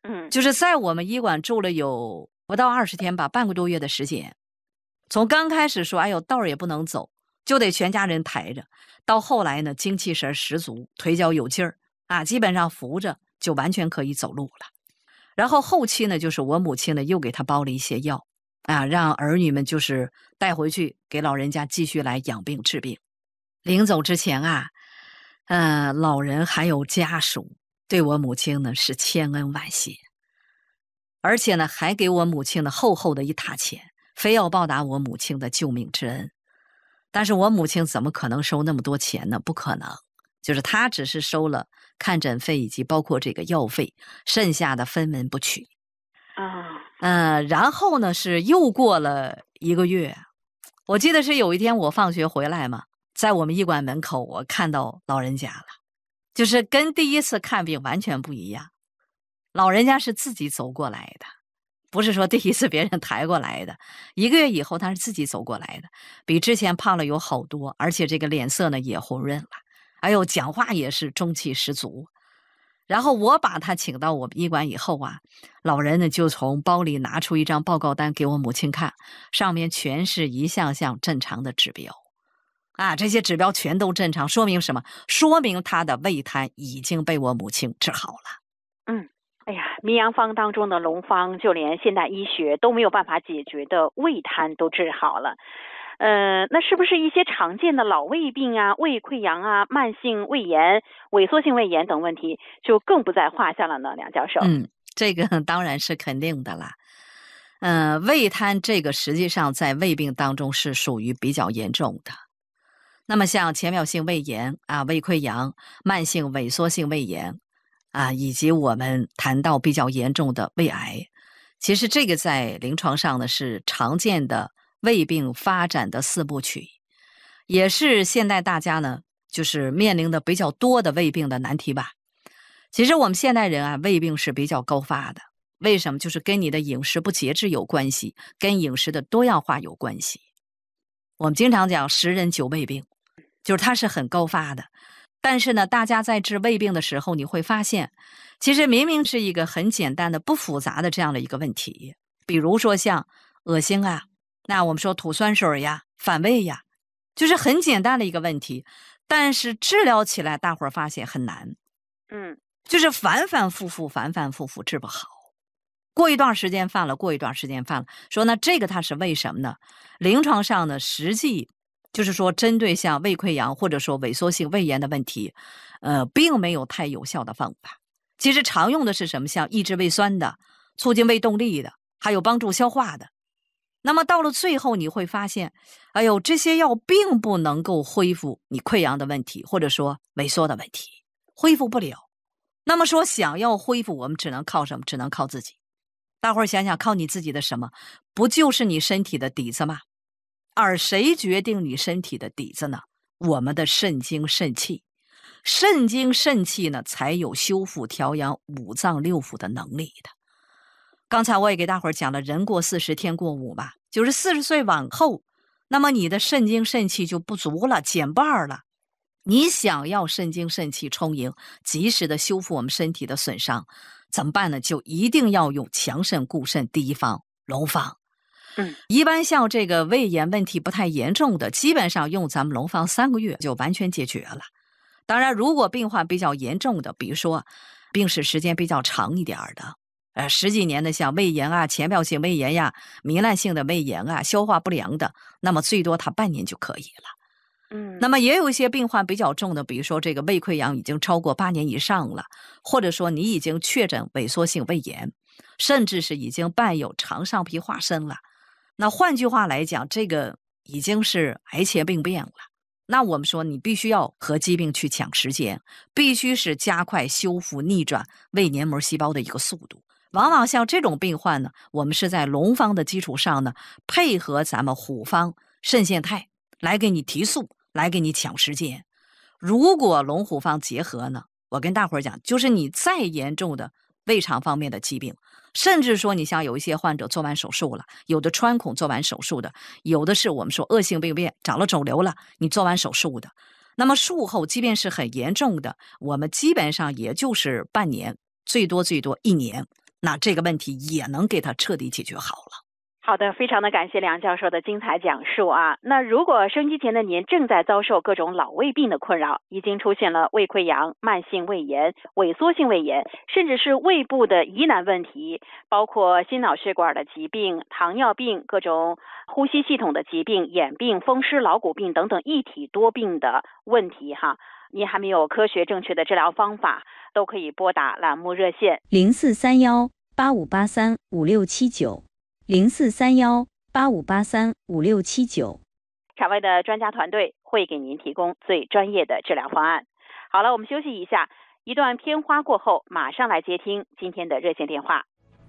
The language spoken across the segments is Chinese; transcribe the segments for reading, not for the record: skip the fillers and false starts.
就是在我们医馆住了有不到20天吧，半个多月的时间。从刚开始说哎呦道儿也不能走，就得全家人抬着，到后来呢精气神十足，腿脚有劲儿啊，基本上扶着就完全可以走路了。然后后期呢，就是我母亲呢又给他包了一些药啊，让儿女们就是带回去给老人家继续来养病治病。临走之前啊，老人还有家属对我母亲呢是千恩万谢，而且呢还给我母亲呢厚厚的一沓钱，非要报答我母亲的救命之恩。但是我母亲怎么可能收那么多钱呢？不可能，就是她只是收了看诊费以及包括这个药费，剩下的分文不取。然后呢是又过了1个月，我记得是有一天我放学回来嘛，在我们医馆门口我看到老人家了，就是跟第一次看病完全不一样。老人家是自己走过来的，不是说第一次别人抬过来的，1个月以后他是自己走过来的，比之前胖了有好多，而且这个脸色呢也红润了，哎呦讲话也是中气十足。然后我把他请到我们医馆以后啊，老人呢就从包里拿出一张报告单给我母亲看，上面全是一项项正常的指标啊，这些指标全都正常，说明什么？说明他的胃瘫已经被我母亲治好了。 哎呀，名洋方当中的龙方，就连现代医学都没有办法解决的胃瘫都治好了。那是不是一些常见的老胃病啊、胃溃疡啊、慢性胃炎、萎缩性胃炎等问题就更不在话下了呢？梁教授。 这个当然是肯定的啦。胃瘫这个实际上在胃病当中是属于比较严重的。那么像浅表性胃炎啊、胃溃疡、慢性萎缩性胃炎啊，以及我们谈到比较严重的胃癌，其实这个在临床上呢是常见的胃病发展的4部曲，也是现在大家呢就是面临的比较多的胃病的难题吧。其实我们现代人啊，胃病是比较高发的，为什么？就是跟你的饮食不节制有关系，跟饮食的多样化有关系。我们经常讲10人9胃病，就是它是很高发的。但是呢，大家在治胃病的时候，你会发现，其实明明是一个很简单的、不复杂的这样的一个问题，比如说像恶心啊，那我们说吐酸水呀、反胃呀，就是很简单的一个问题，但是治疗起来，大伙儿发现很难。就是反反复复治不好，过一段时间犯了，过一段时间犯了，说那这个它是为什么呢？临床上呢，实际就是说针对像胃溃疡或者说萎缩性胃炎的问题，并没有太有效的方法。其实常用的是什么？像抑制胃酸的、促进胃动力的，还有帮助消化的。那么到了最后你会发现，哎呦，这些药并不能够恢复你溃疡的问题，或者说萎缩的问题，恢复不了。那么说想要恢复，我们只能靠什么？只能靠自己。大伙儿想想，靠你自己的什么？不就是你身体的底子吗？而谁决定你身体的底子呢？我们的肾精肾气。肾精肾气呢，才有修复调养5脏6腑的能力的。刚才我也给大伙儿讲了，人过40天过5吧，就是40岁往后，那么你的肾精肾气就不足了，减半了。你想要肾精肾气充盈，及时的修复我们身体的损伤，怎么办呢？就一定要用强肾固肾第一方龙方。一般像这个胃炎问题不太严重的，基本上用咱们龙方3个月就完全解决了。当然，如果病患比较严重的，比如说病史时间比较长一点的，10几年的，像胃炎啊、浅表性胃炎呀、糜烂性的胃炎啊、消化不良的，那么最多他半年就可以了。那么也有一些病患比较重的，比如说这个胃溃疡已经超过8年以上了，或者说你已经确诊萎缩性胃炎，甚至是已经伴有肠上皮化生了。那换句话来讲，这个已经是癌前病变了。那我们说你必须要和疾病去抢时间，必须是加快修复逆转胃黏膜细胞的一个速度。往往像这种病患呢，我们是在龙方的基础上呢，配合咱们虎方肾腺肽来给你提速，来给你抢时间。如果龙虎方结合呢，我跟大伙儿讲，就是你再严重的胃肠方面的疾病，甚至说你像有一些患者做完手术了，有的穿孔做完手术的，有的是我们说恶性病变长了肿瘤了，你做完手术的，那么术后即便是很严重的，我们基本上也就是半年，最多1年， 那这个问题也能给他彻底解决好了。 好的，非常的感谢梁教授的精彩讲述啊。那如果收音机前的您正在遭受各种老胃病的困扰，已经出现了胃溃疡、慢性胃炎、萎缩性胃炎，甚至是胃部的疑难问题，包括心脑血管的疾病、糖尿病、各种呼吸系统的疾病、眼病、风湿劳骨病等等一体多病的问题哈，您还没有科学正确的治疗方法，都可以拨打栏目热线 043185835679043185835679。 场外的专家团队会给您提供最专业的治疗方案。好了，我们休息一下，一段片花过后，马上来接听今天的热线电话。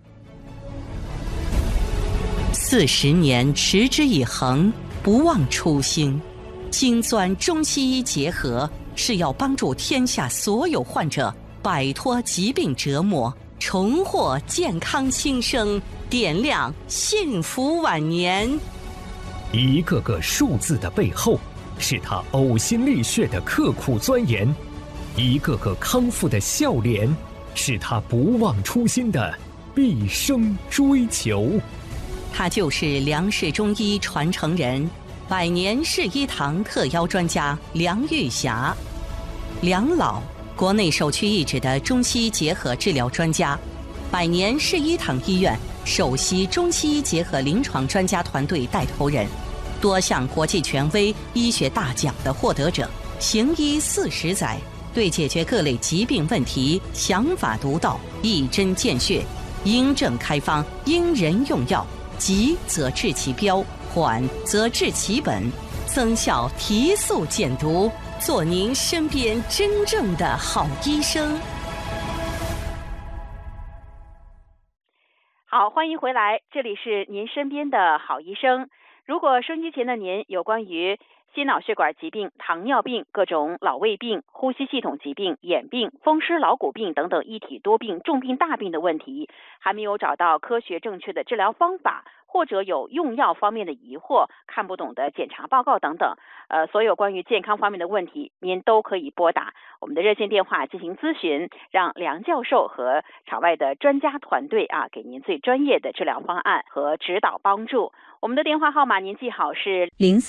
40年持之以恒，不忘初心。金钻中西医结合是要帮助天下所有患者摆脱疾病折磨，重获健康新生，点亮幸福晚年。 一个个数字的背后，是他呕心沥血的刻苦钻研；一个个康复的笑脸，是他不忘初心的毕生追求。 他就是梁氏中医传承人，百年世医堂特邀专家梁玉霞。梁老，国内首屈一指的中西医结合治疗专家，百年世医堂医院首席中西医结合临床专家团队带头人，多项国际权威医学大奖的获得者，行医40载，对解决各类疾病问题想法独到，一针见血，因症开方，因人用药，急则治其标，缓则治其本，增效提速减毒，做您身边真正的好医生。 好，欢迎回来，这里是您身边的好医生。如果收音机前的您有关于心脑血管疾病、糖尿病、各种老胃病、呼吸系统疾病、眼病、风湿劳骨病等等一体多病、重病大病的问题，还没有找到科学正确的治疗方法，或者有用药方面的疑惑、看不懂的检查报告等等，所有关于健康方面的问题，您都可以拨打我们的热线电话进行咨询，让梁教授和场外的专家团队给您最专业的治疗方案和指导帮助。我们的电话号码您记好是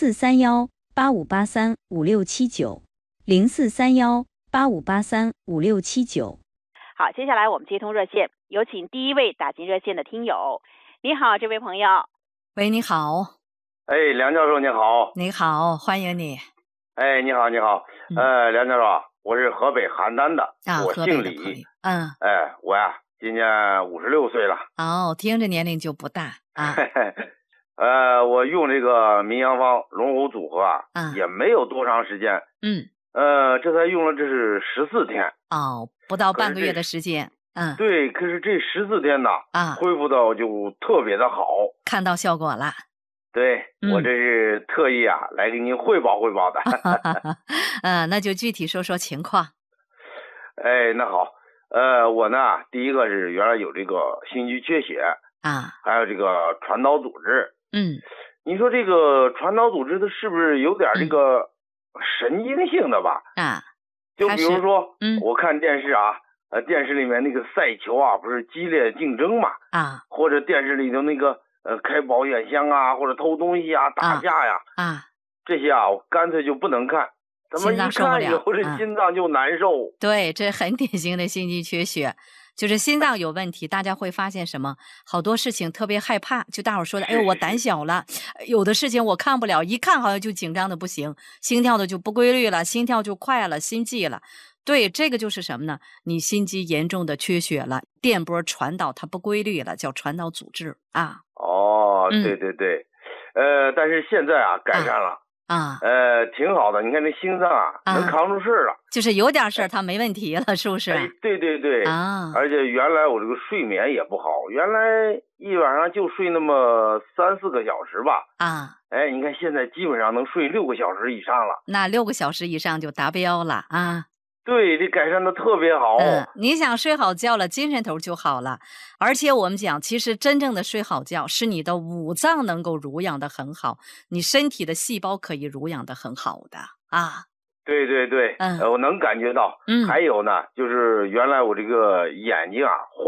043185835679043185835679。 好，接下来我们接通热线，有请第一位打进热线的听友。你好，这位朋友。 喂，你好。 梁教授你好。 你好，欢迎你。 你好你好。梁教授，我是河北邯郸的，我姓李。我呀今年56岁了。 听着年龄就不大啊。 我用这个民阳方龙虎组合也没有多长时间。这才用了这是14天。 不到半个月的时间。 对，可是这14天呢，恢复到就特别的好， 看到效果了。 对，我这是特意来给您汇报汇报的。 那就具体说说情况。 那好，我呢，第一个是原来有这个心肌缺血还有这个传导组织。你说这个传导组织它是不是有点这个神经性的吧？就比如说，我看电视电视里面那个赛球不是激烈竞争嘛？或者电视里头那个开保险箱或者偷东西打架这些我干脆就不能看。怎么一看以后这心脏就难受？ 对，这很典型的心肌缺血，就是心脏有问题。大家会发现什么？好多事情特别害怕，就大伙说的，我胆小了，有的事情我看不了，一看好像就紧张的不行，心跳的就不规律了，心跳就快了，心悸了。对，这个就是什么呢？你心肌严重的缺血了，电波传导它不规律了，叫传导阻滞对对对。但是现在改善了挺好的。你看这心脏能扛住事了， 就是有点事儿它没问题了，是不是？ 对对对而且原来我这个睡眠也不好，原来一晚上就睡那么3-4个小时吧你看现在基本上能睡6个小时以上了。 那6个小时以上就达标了对，这改善的特别好。 你想睡好觉了，精神头就好了。而且我们讲，其实真正的睡好觉是你的五脏能够濡养的很好，你身体的细胞可以濡养的很好的对对对，我能感觉到。还有呢，就是原来我这个眼睛花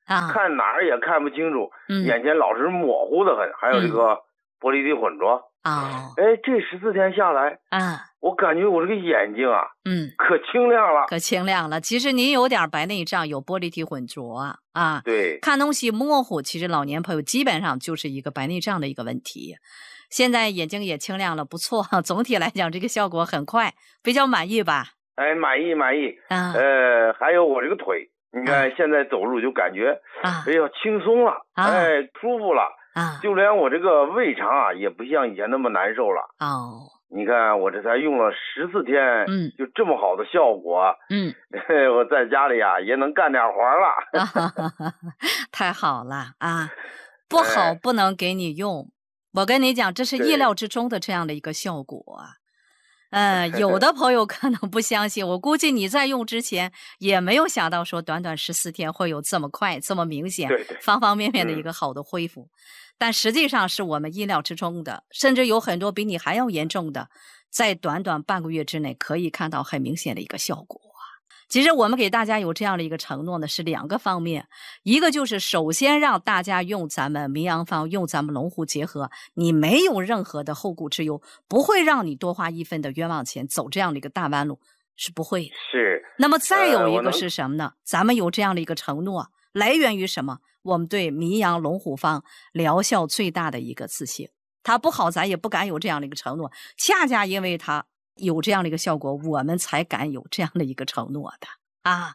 看哪儿也看不清楚，眼前老是模糊的很，还有这个玻璃体混浊。这14天下来，我感觉我这个眼睛啊，可清亮了， 可清亮了。其实您有点白内障，有玻璃体混浊啊， 对， 看东西模糊，其实老年朋友基本上就是一个白内障的一个问题。现在眼睛也清亮了，不错。总体来讲，这个效果很快，比较满意吧？ 满意。还有我这个腿，你看现在走路就感觉，哎呀，轻松了，舒服了。就连我这个胃肠啊，也不像以前那么难受了。你看我这才用了14天，就这么好的效果。我在家里啊也能干点活了。 太好了啊！不好不能给你用，我跟你讲，这是意料之中的这样的一个效果。有的朋友可能不相信，我估计你在用之前也没有想到说短短14天会有这么快这么明显方方面面的一个好的恢复，但实际上是我们意料之中的，甚至有很多比你还要严重的，在短短半个月之内可以看到很明显的一个效果。其实我们给大家有这样的一个承诺呢，是2个方面，一个就是首先让大家用咱们名扬方，用咱们龙湖结合，你没有任何的后顾之忧，不会让你多花1分的冤枉钱，走这样的一个大弯路是不会的。 是。 那么再有一个是什么呢？咱们有这样的一个承诺，来源于什么？我们对名扬龙虎方疗效最大的一个自信。它不好，咱也不敢有这样的一个承诺，恰恰因为它有这样的一个效果，我们才敢有这样的一个承诺的啊。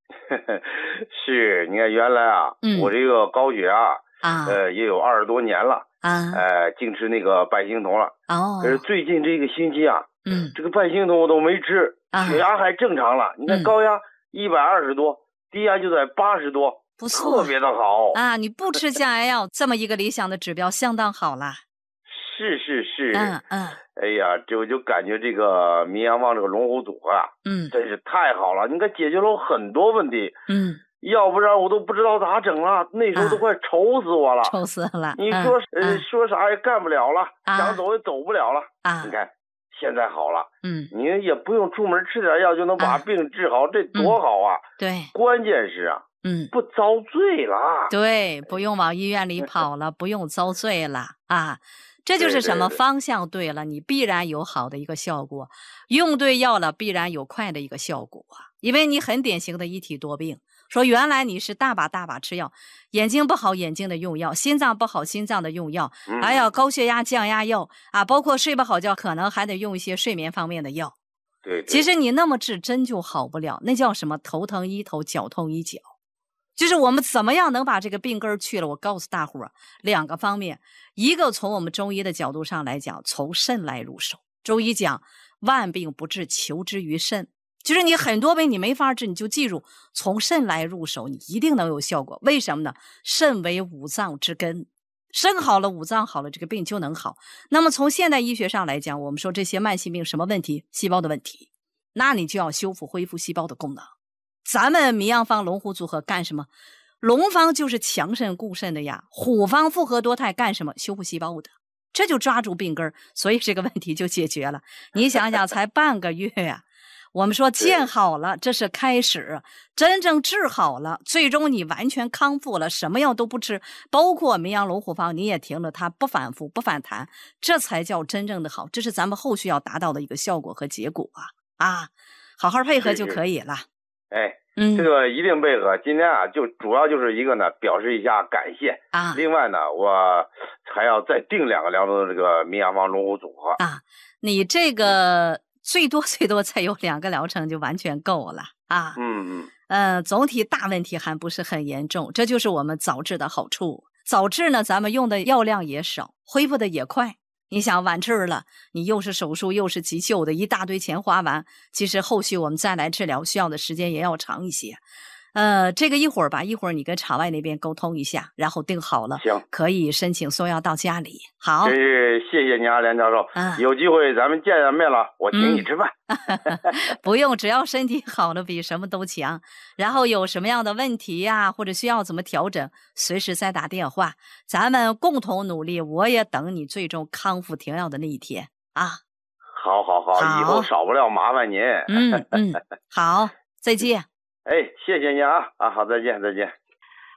是，你看原来啊，我这个高血压也有20多年了净吃那个半星酮了。可是最近这个星期啊，这个半星酮我都没吃，血压还正常了。你看高压120多，低压就在80多， 不错， 特别的好啊！你不吃降压药，这么一个理想的指标相当好了。 是。哎呀，这我就感觉这个名扬方这个龙虎组合啊，真是太好了。你看解决了我很多问题，要不然我都不知道咋整了。那时候都快愁死我了， 愁死了。 你说说啥也干不了了，想走也走不了了。你看现在好了，你也不用出门吃点药就能把病治好，这多好啊！ 对， 关键是啊，不遭罪了。 对，不用往医院里跑了，不用遭罪了啊。这就是什么？方向对了，你必然有好的一个效果，用对药了必然有快的一个效果，因为你很典型的一体多病。说原来你是大把吃药，眼睛不好眼睛的用药，心脏不好心脏的用药，还有高血压降压药啊，包括睡不好觉可能还得用一些睡眠方面的药。 对， 其实你那么治真就好不了，那叫什么？头疼医头，脚痛医脚。就是我们怎么样能把这个病根去了？我告诉大伙儿2个方面，一个从我们中医的角度上来讲，从肾来入手。中医讲万病不治，求之于肾，就是你很多病你没法治，你就记住从肾来入手，你一定能有效果。为什么呢？肾为5脏之根，肾好了，5脏好了，这个病就能好。那么从现代医学上来讲，我们说这些慢性病什么问题？细胞的问题，那你就要修复恢复细胞的功能。咱们名扬方龙虎组合干什么？龙方就是强肾固肾的呀，虎方复合多肽干什么？修复细胞的，这就抓住病根，所以这个问题就解决了。你想想，才半个月呀，我们说见好了，这是开始，真正治好了，最终你完全康复了，什么药都不吃，包括名扬龙虎方你也停了，它不反复不反弹，这才叫真正的好，这是咱们后续要达到的一个效果和结果啊！好好配合就可以了。 这个一定配合。今天啊，就主要就是一个呢，表示一下感谢啊。另外呢，我还要再定2个疗程的这个名扬方龙虎组合啊。你这个最多才有2个疗程就完全够了啊。总体大问题还不是很严重，这就是我们早治的好处。早治呢，咱们用的药量也少，恢复的也快。你想晚治了，你又是手术又是急救的，一大堆钱花完，其实后续我们再来治疗需要的时间也要长一些。这个一会儿你跟场外那边沟通一下，然后定好了， 行， 可以申请送药到家里。好， 真是谢谢您啊，梁教授。有机会咱们见面了，我请你吃饭。 不用，只要身体好了，比什么都强。然后有什么样的问题呀，或者需要怎么调整，随时再打电话，咱们共同努力。我也等你最终康复停药的那一天啊。 好，以后少不了麻烦您。 好，再见。 谢谢您啊！好，再见。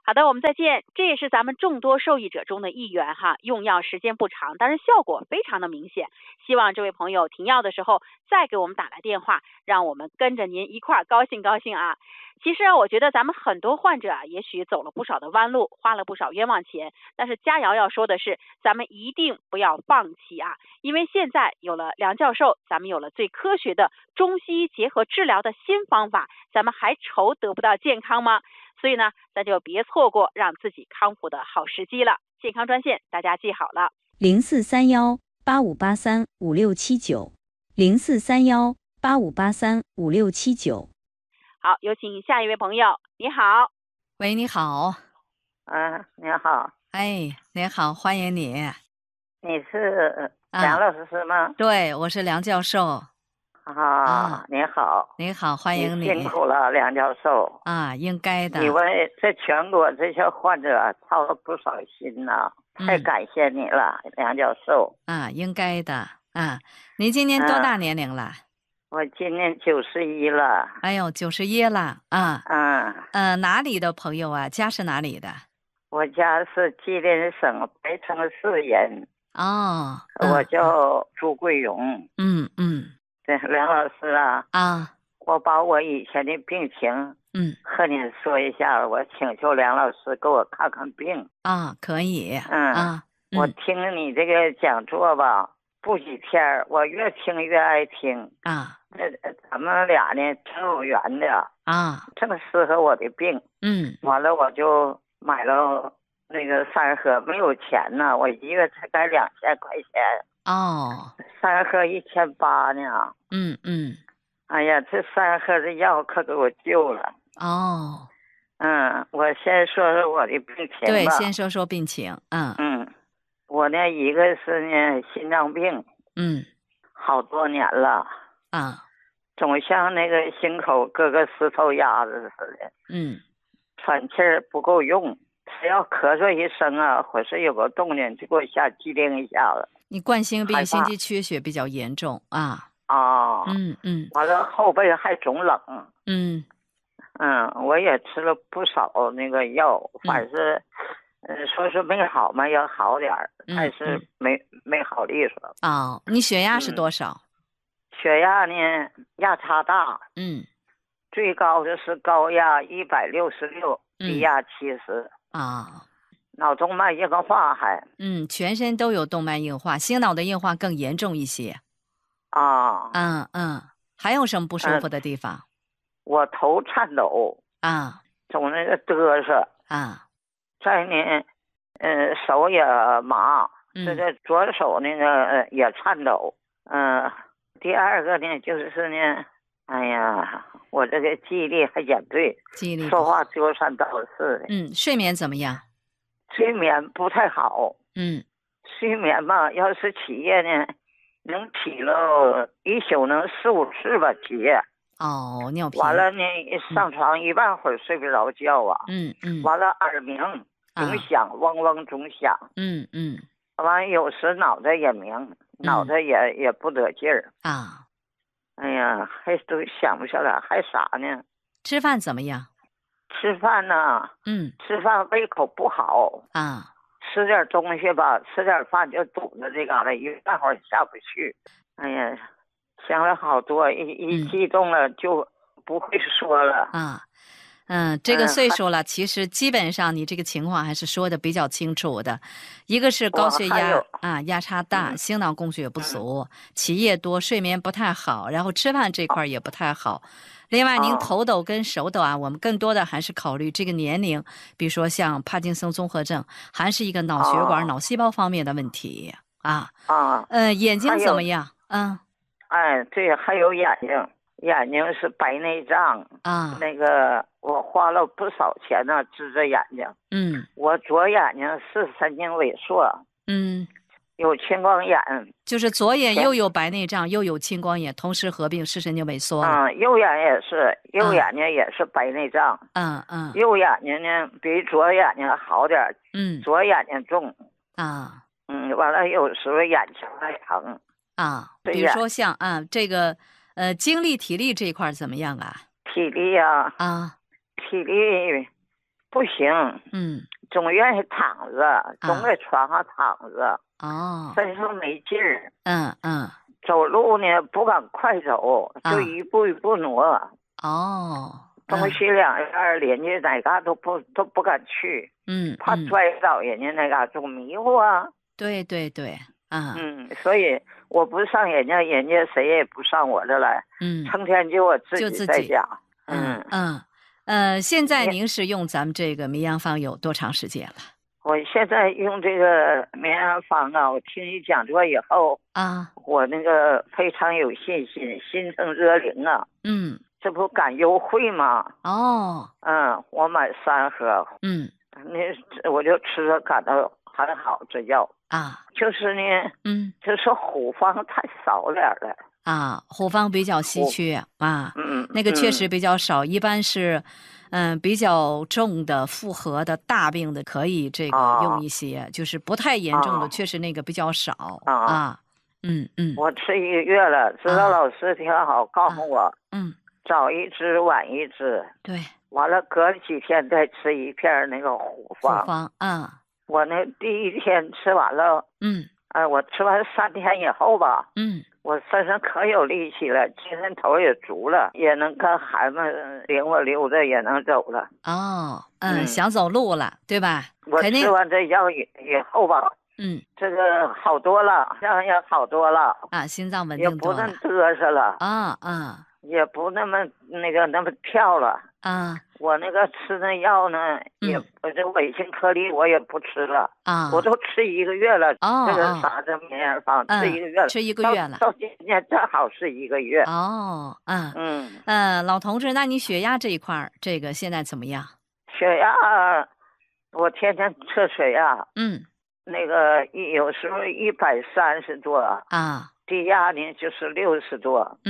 好的，我们再见。这也是咱们众多受益者中的一员哈，用药时间不长，但是效果非常的明显。希望这位朋友停药的时候再给我们打来电话，让我们跟着您一块儿高兴高兴啊。其实我觉得咱们很多患者也许走了不少的弯路，花了不少冤枉钱，但是佳瑶要说的是，咱们一定不要放弃啊，因为现在有了梁教授，咱们有了最科学的中西医结合治疗的新方法，咱们还愁得不到健康吗？所以呢，咱就别错过让自己康复的好时机了。健康专线大家记好了 043185835679，043185835679。 好，有请下一位朋友。你好。 喂，你好。 你好。 哎，你好，欢迎你。 你是梁老师吗？ 对，我是梁教授。 你好。 你好，欢迎你。 辛苦了，梁教授。 应该的。 你为这全国这些患者操了不少心呐，太感谢你了，梁教授。 应该的。您今年多大年龄了？ 我今年91了。 哎呦，91了哪里的朋友啊？家是哪里的？ 我家是吉林省白城市人。我叫朱桂荣。对，梁老师我把我以前的病情和您说一下，我请求梁老师给我看看病。 可以。 我听你这个讲座吧，不几天我越听越爱听。咱们俩呢挺有缘的正适合我的病。完了我就买了那个3盒，没有钱呢，我1月才该2000块钱。3盒1800呢。哎呀，这3盒的药可给我救了。我先说说我的病情吧。 对，先说说病情。 我呢，一个是呢心脏病。好多年了。总像那个心口搁个石头压着似的。喘气儿不够用，只要咳嗽一声或是有个动静就给我下机灵一下子。 你冠心病、心肌缺血比较严重完了后背还总冷。我也吃了不少那个药，反正说是没好嘛，要好点儿，但是没好利索。 你血压是多少？ 血压呢，压差大。最高的是高压166，低压70。脑动脉硬化还。 全身都有动脉硬化，心脑的硬化更严重一些。还有什么不舒服的地方？ 我头颤抖。总那个嘚瑟。再呢，手也麻，这个左手那个也颤抖。第二个呢，就是呢，哎呀，我这个记忆力还减退，说话丢三倒四的。 睡眠怎么样？ 睡眠不太好。睡眠吧，要是起夜呢，能起了一宿能4、5次吧起夜。 尿频。 完了呢，上床一半会儿睡不着觉完了耳鸣总响，嗡嗡总响。完了有时脑袋也鸣，脑袋也不得劲儿。哎呀，还都想不下来，还啥呢？ 吃饭怎么样？ 吃饭呢？吃饭胃口不好。吃点东西吧，吃点饭就堵着这嘎达，一大会儿下不去。哎呀，想了好多，一激动了就不会说了。 这个岁数了，其实基本上你这个情况还是说的比较清楚的。一个是高血压压差大，心脑供血不足，起夜多，睡眠不太好，然后吃饭这块也不太好。另外，您头抖跟手抖我们更多的还是考虑这个年龄，比如说像帕金森综合症，还是一个脑血管、脑细胞方面的问题眼睛怎么样？ 对，还有眼睛是白内障那个我花了不少钱呢，治这眼睛。我左眼睛是神经萎缩。有青光眼， 就是左眼又有白内障又有青光眼，同时合并视神经萎缩。 右眼也是，右眼睛也是白内障。右眼睛呢比左眼睛好点。左眼睛重。完了有时候眼球还疼。 比如说像这个精力体力这一块怎么样啊？ 体力体力不行，总愿意躺着，总在床上躺着，身上没劲儿，走路呢不敢快走，就一步一步挪，东西两院邻居哪嘎都不敢去，怕摔倒人家那嘎总迷糊啊， 对对对， 所以我不上人家谁也不上我这来，成天就我自己在家， 现在您是用咱们这个绵阳方有多长时间了？ 我现在用这个绵阳方啊，我听你讲座以后我那个非常有信心，心诚则灵啊。这不赶优惠吗？我买3盒，那我就吃着感到很好，这药就是呢，就是虎方太少点了。 虎方比较稀缺那个确实比较少，一般是比较重的复合的大病的可以这个用一些，就是不太严重的确实那个比较少我吃1个月了，指导老师挺好，告诉我早一支晚一支， 对， 完了隔几天再吃1片那个虎方我那第1天吃完了我吃完3天以后吧我身上可有力气了，精神头也足了，也能跟孩子们领我溜达，也能走了。 想走路了，对吧？ 我吃完这药以后吧，这个好多了，这也好多了心脏稳定多了， 也不那嘚瑟了也不那么跳了我那个吃那药呢，也这维新颗粒我也不吃了我都吃1个月了这个啥这绵阳方吃1个月了， 吃1个月了， 到今天正好是1个月老同志，那你血压这一块这个现在怎么样？ 血压我天天测血压那个有时候130多低压呢就是60多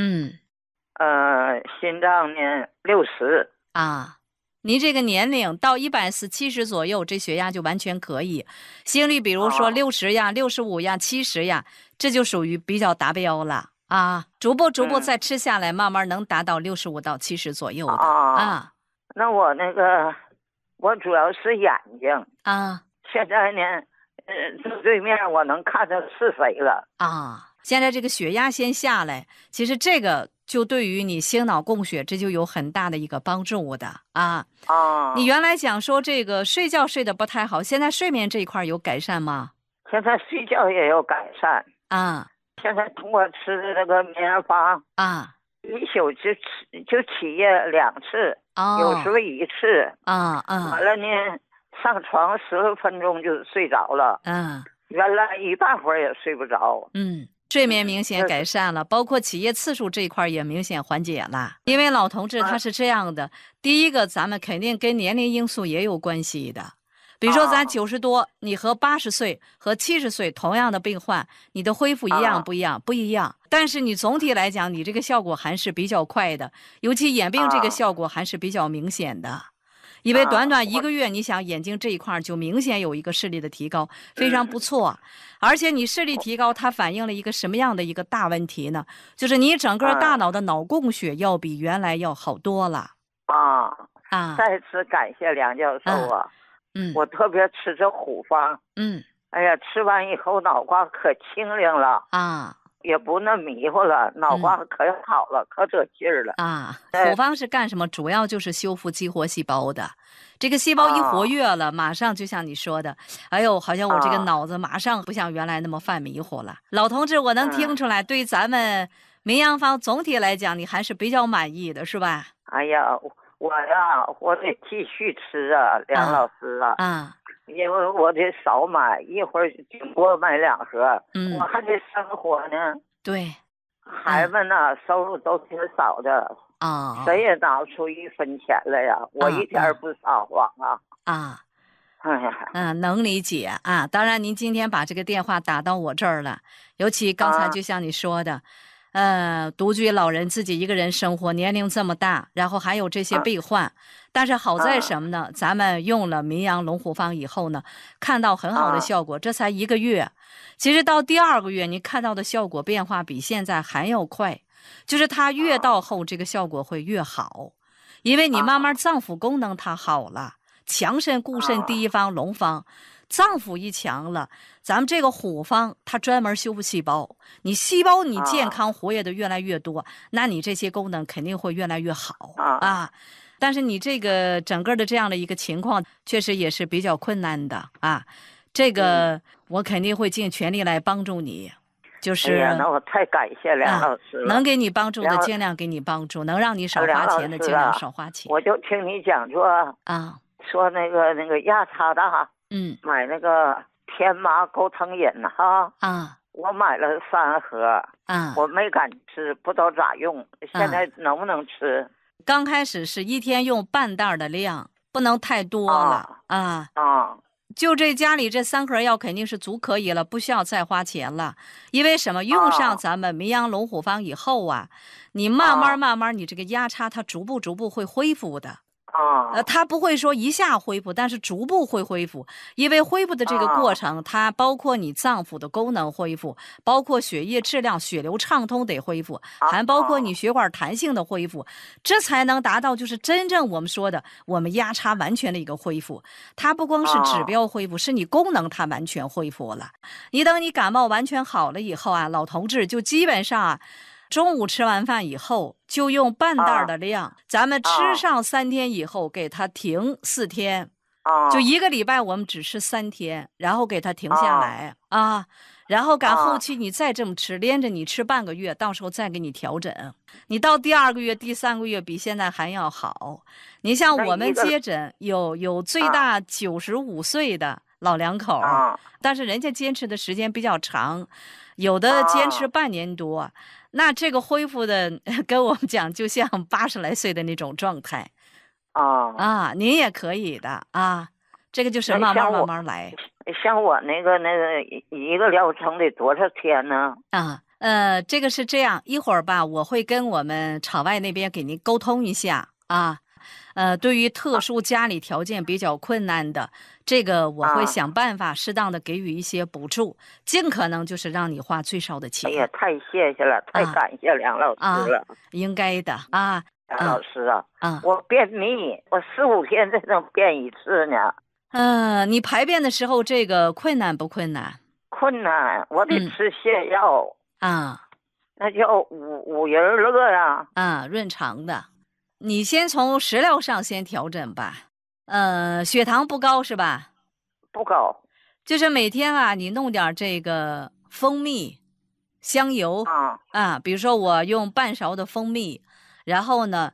心脏呢60 您这个年龄到140、70左右，这血压就完全可以。心率比如说60呀、65呀、70呀，这就属于比较达标了逐步再吃下来，慢慢能达到65到70左右的那我那个我主要是眼睛现在呢正对面我能看着是谁了现在这个血压先下来，其实这个就对于你心脑供血这就有很大的一个帮助的你原来讲说这个睡觉睡得不太好，现在睡眠这一块有改善吗？ 现在睡觉也有改善现在通过吃的这个绵阳方一宿就起夜2次有时候1次完了呢上床10分钟就睡着了原来一大会儿也睡不着睡眠明显改善了，包括起夜次数这一块也明显缓解了。因为老同志他是这样的，第一个咱们肯定跟年龄因素也有关系的。比如说咱90多，你和80岁和70岁同样的病患，你的恢复一样不一样？不一样。但是你总体来讲，你这个效果还是比较快的，尤其眼病这个效果还是比较明显的。因为短短1个月，你想眼睛这一块就明显有一个视力的提高，非常不错。而且你视力提高，它反映了一个什么样的一个大问题呢？就是你整个大脑的脑供血要比原来要好多了。 再次感谢梁教授我特别吃这虎方哎呀，吃完以后脑瓜可清灵了也不那迷糊了，脑瓜可好了可得劲儿了虎方是干什么？主要就是修复激活细胞的。这个细胞一活跃了马上就像你说的哎呦，好像我这个脑子马上不像原来那么犯迷糊了。老同志，我能听出来对咱们绵阳方总体来讲你还是比较满意的是吧？ 哎呀我得继续吃梁老师因为我得少买，一会儿顶多买2盒我还得生活呢。 对， 孩子们收入都挺少的谁也拿不出1分钱来呀我一点不撒谎哎呀能理解当然您今天把这个电话打到我这儿了，尤其刚才就像你说的独居老人自己一个人生活，年龄这么大，然后还有这些病患但是好在什么呢咱们用了绵阳龙虎方以后呢，看到很好的效果这才1个月，其实到第2个月你看到的效果变化比现在还要快，就是它越到后这个效果会越好，因为你慢慢脏腑功能它好了， 强肾固肾第一方龙方。脏腑一强了，咱们这个虎方它专门修复细胞，你细胞你健康活跃的越来越多，那你这些功能肯定会越来越好啊。但是你这个整个的这样的一个情况，确实也是比较困难的啊。这个我肯定会尽全力来帮助你，就是那我太感谢梁老师了， 能给你帮助的尽量给你帮助，能让你少花钱的尽量少花钱。 我就听你讲座说那个压差大。买那个天麻钩藤饮我买了3盒我没敢吃，不知道咋用，现在能不能吃？ 刚开始是一天用半袋的量，不能太多了就这家里这3盒药肯定是足可以了，不需要再花钱了。因为什么？用上咱们名扬龙虎方以后你慢慢你这个压差它逐步会恢复的。它不会说一下恢复，但是逐步会恢复，因为恢复的这个过程，它包括你脏腑的功能恢复，包括血液质量、血流畅通得恢复，还包括你血管弹性的恢复，这才能达到就是真正我们说的我们压差完全的一个恢复。它不光是指标恢复，是你功能它完全恢复了。你等你感冒完全好了以后老同志就基本上中午吃完饭以后就用半袋的量，咱们吃上3天以后给它停4天，就1个礼拜我们只吃3天，然后给它停下来然后赶后期你再这么吃，连着你吃半个月，到时候再给你调整，你到第2个月、第3个月比现在还要好。你像我们接诊有最大95岁的老两口，但是人家坚持的时间比较长，有的坚持半年多。那这个恢复的跟我们讲就像80来岁的那种状态您也可以的这个就是慢慢来。 像我那个一个疗程得多少天呢？ 这个是这样，一会儿我会跟我们场外那边给您沟通一下对于特殊家里条件比较困难的，这个我会想办法适当的给予一些补助，尽可能就是让你花最少的钱。 哎呀，太谢谢了，太感谢梁老师了。 应该的梁老师我便秘，我4、5天才能便1次呢。 你排便的时候这个困难不困难？ 困难，我得吃泻药那叫五仁乐润肠的。你先从食疗上先调整吧。血糖不高是吧？ 不高。 就是每天你弄点这个蜂蜜、香油比如说我用半勺的蜂蜜，然后呢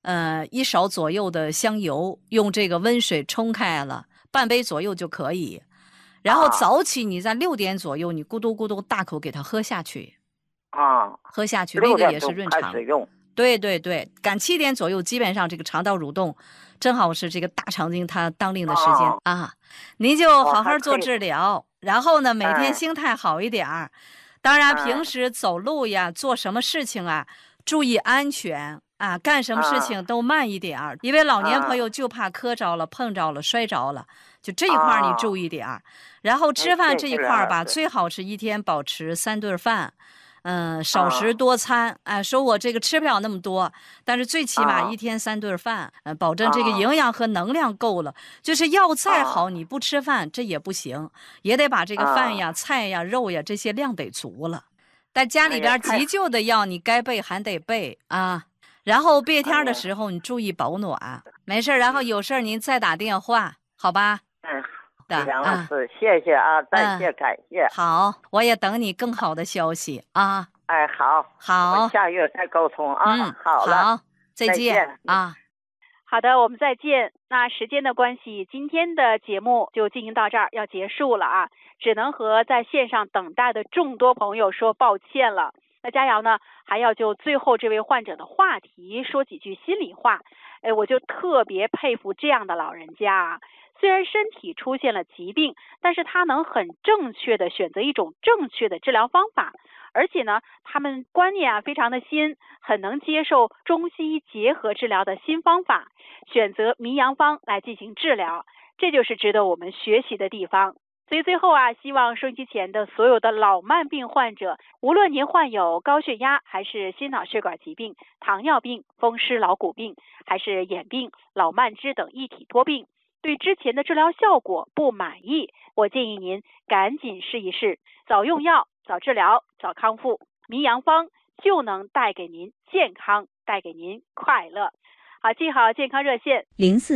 1勺左右的香油，用这个温水冲开了，半杯左右就可以。然后早起你在6点左右，你咕嘟咕嘟大口给它喝下去喝下去，那个也是润肠。对，赶7点左右，基本上这个肠道蠕动正好是这个大肠经它当令的时间您就好好做治疗，然后呢每天心态好一点当然平时走路呀做什么事情注意安全干什么事情都慢一点因为老年朋友就怕磕着了、碰着了、摔着了，就这一块你注意点然后吃饭这一块最好是1天保持3顿饭少食多餐说我这个吃不了那么多，但是最起码1天3顿饭保证这个营养和能量够了。就是药再好你不吃饭这也不行，也得把这个饭呀、菜呀、肉呀这些量得足了。但家里边急救的药你该备还得备然后别天的时候你注意保暖。没事，然后有事您再打电话好吧？ 梁老师谢谢再谢感谢。 好，我也等你更好的消息好， 我下月再沟通好了， 好，再见好的，我们再见。那时间的关系，今天的节目就进行到这儿，要结束了只能和在线上等待的众多朋友说抱歉了。那佳瑶呢，还要就最后这位患者的话题说几句心里话。我就特别佩服这样的老人家虽然身体出现了疾病，但是他能很正确的选择一种正确的治疗方法，而且呢，他们观念非常的新，很能接受中西医结合治疗的新方法，选择名扬方来进行治疗，这就是值得我们学习的地方。所以最后希望收音机前的所有的老慢病患者，无论您患有高血压还是心脑血管疾病、糖尿病、风湿劳骨病，还是眼病、老慢支等一体多病， 对之前的治疗效果不满意，我建议您赶紧试一试，早用药，早治疗，早康复，迷阳方就能带给您健康，带给您快乐。好，记好健康热线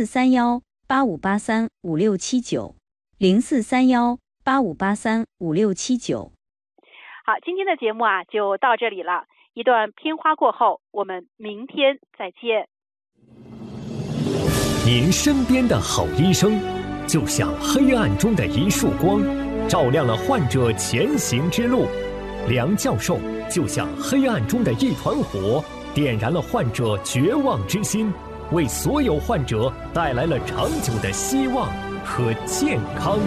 043185835679，043185835679。 好，今天的节目就到这里了。一段片花过后，我们明天再见。 您身边的好医生，就像黑暗中的一束光，照亮了患者前行之路。梁教授就像黑暗中的一团火，点燃了患者绝望之心，为所有患者带来了长久的希望和健康。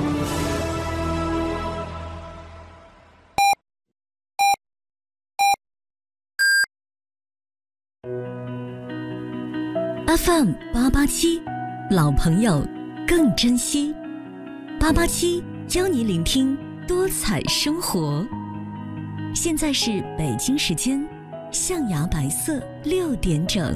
FM 887，老朋友更珍惜。887教你聆听多彩生活。现在是北京时间象牙白色6点整。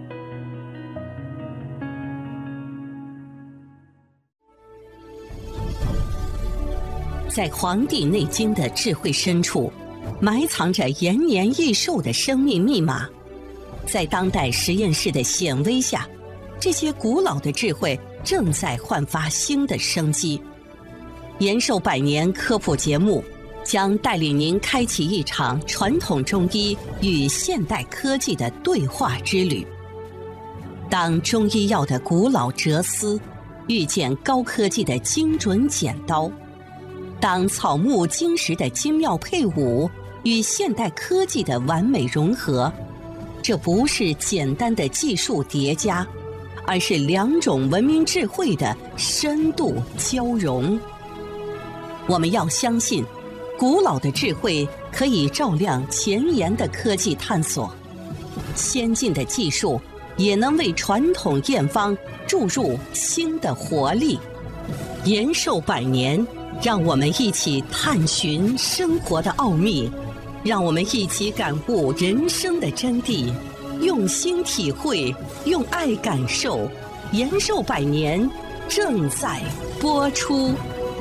在《黄帝内经》的智慧深处，埋藏着延年益寿的生命密码。在当代实验室的显微下，这些古老的智慧正在焕发新的生机。延寿百年科普节目将带领您开启一场传统中医与现代科技的对话之旅。当中医药的古老哲思遇见高科技的精准剪刀，当草木金石的精妙配伍与现代科技的完美融合，这不是简单的技术叠加，而是2种文明智慧的深度交融。我们要相信，古老的智慧可以照亮前沿的科技探索，先进的技术也能为传统验方注入新的活力。延寿百年，让我们一起探寻生活的奥秘，让我们一起感悟人生的真谛，用心体会，用爱感受。延寿百年正在播出。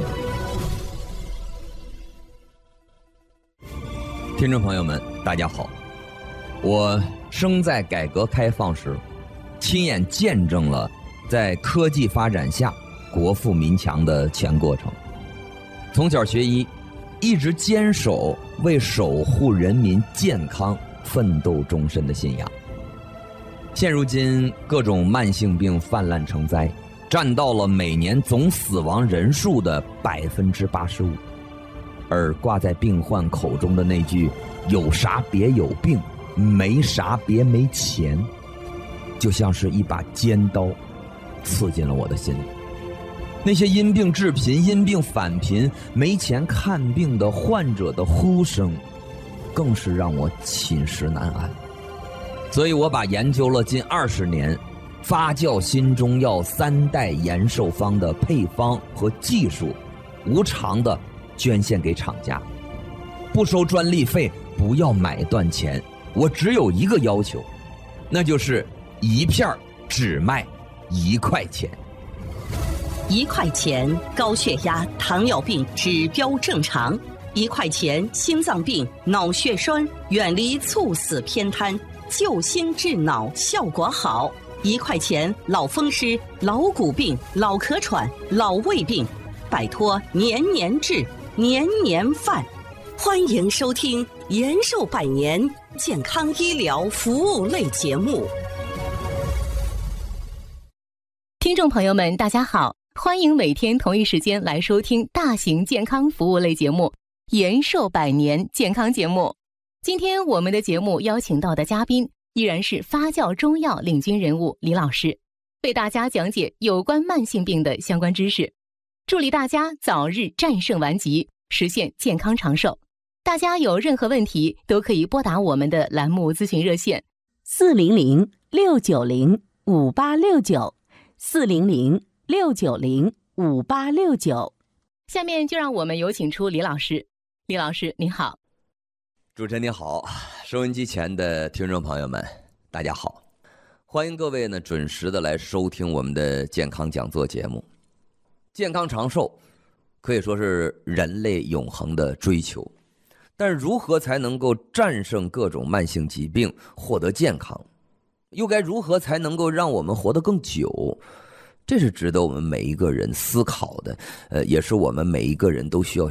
听众朋友们，大家好，我生在改革开放时，亲眼见证了在科技发展下国富民强的全过程。从小学医，一直坚守为守护人民健康奋斗终身的信仰。现如今各种慢性病泛滥成灾，占到了每年总死亡人数的85%，而挂在病患口中的那句有啥别有病，没啥别没钱，就像是一把尖刀刺进了我的心里。那些因病致贫、因病返贫、没钱看病的患者的呼声，更是让我寝食难安。所以我把研究了近20年发酵新中药3代延寿方的配方和技术，无偿的捐献给厂家，不收专利费，不要买断钱。我只有一个要求，那就是一片只卖1块钱。 1块钱高血压、糖尿病指标正常；1块钱心脏病、脑血栓远离猝死偏瘫，救心治脑效果好；1块钱老风湿、老骨病、老咳喘、老胃病，摆脱年年治、年年犯。欢迎收听延寿百年健康医疗服务类节目。 听众朋友们，大家好，欢迎每天同一时间来收听大型健康服务类节目延寿百年健康节目。今天我们的节目邀请到的嘉宾依然是发酵中药领军人物李老师，为大家讲解有关慢性病的相关知识，助力大家早日战胜顽疾，实现健康长寿。大家有任何问题都可以拨打我们的栏目咨询热线400-690-5869，400-690-5869。下面就让我们有请出李老师。李老师您好。 主持人您好，收音机前的听众朋友们大家好， 欢迎各位呢准时的来收听我们的健康讲座节目。健康长寿可以说是人类永恒的追求，但是如何才能够战胜各种慢性疾病，获得健康，又该如何才能够让我们活得更久，这是值得我们每一个人思考的，也是我们每一个人都需要